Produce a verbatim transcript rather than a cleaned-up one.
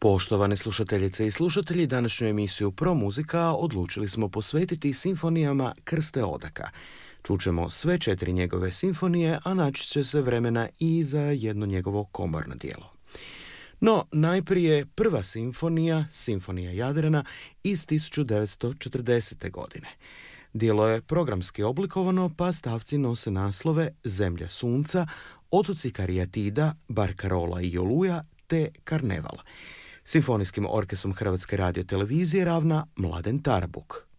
Poštovane slušateljice i slušatelji, današnju emisiju Pro Muzika odlučili smo posvetiti simfonijama Krste Odaka. Čućemo sve četiri njegove simfonije, a naći će se vremena i za jedno njegovo komorno djelo. No, najprije prva simfonija, Simfonija Jadrana iz tisuću devetsto četrdesete. godine. Djelo je programski oblikovano, pa stavci nose naslove Zemlja sunca, Otoci Karijatida, Barkarola i Oluja te Karneval. Simfonijskim orkestrom Hrvatske radiotelevizije ravna Mladen Tarabuk.